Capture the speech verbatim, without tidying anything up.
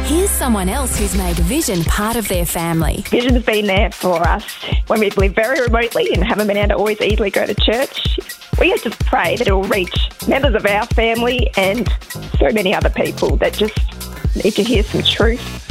Here's someone else who's made Vision part of their family. Vision's been there for us when we've lived very remotely and haven't been able to always easily go to church. We have to pray that it will reach members of our family and so many other people that just need to hear some truth.